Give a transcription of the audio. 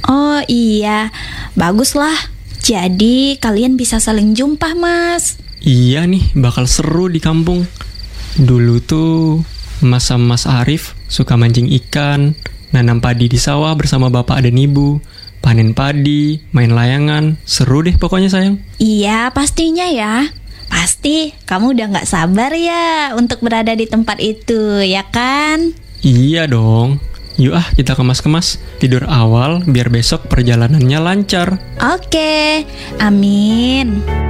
Oh iya, baguslah. Jadi kalian bisa saling jumpa, Mas. Iya nih, bakal seru di kampung. Dulu tuh Mas sama Mas Arif suka mancing ikan, nanam padi di sawah bersama bapak dan ibu, panen padi, main layangan. Seru deh pokoknya sayang. Iya, pastinya ya. Pasti kamu udah gak sabar ya untuk berada di tempat itu, ya kan? Iya dong. Yuk kita kemas-kemas. Tidur awal biar besok perjalanannya lancar. Oke, amin.